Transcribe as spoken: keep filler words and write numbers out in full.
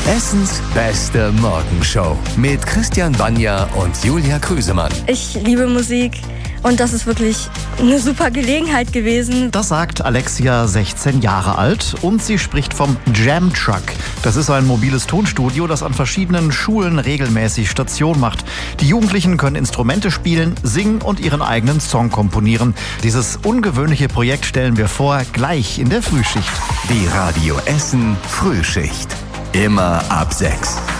Hessens beste Morgenshow mit Christian Banja und Julia Krüsemann. Ich liebe Musik und das ist wirklich eine super Gelegenheit gewesen. Das sagt Alexia, sechzehn Jahre alt, und sie spricht vom Jam Truck. Das ist ein mobiles Tonstudio, das an verschiedenen Schulen regelmäßig Station macht. Die Jugendlichen können Instrumente spielen, singen und ihren eigenen Song komponieren. Dieses ungewöhnliche Projekt stellen wir vor, gleich in der Frühschicht. Die Radio Essen Frühschicht. Immer ab sechs.